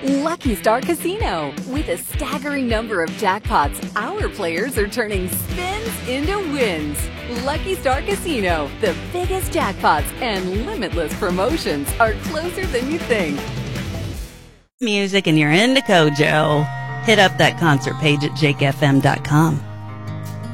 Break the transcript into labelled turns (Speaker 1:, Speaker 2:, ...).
Speaker 1: Lucky Star Casino. With a staggering number of jackpots, our players are turning spins into wins. Lucky Star Casino, the biggest jackpots and limitless promotions are closer than you think.
Speaker 2: Music and you're into Kojo. Hit up that concert page at jakefm.com.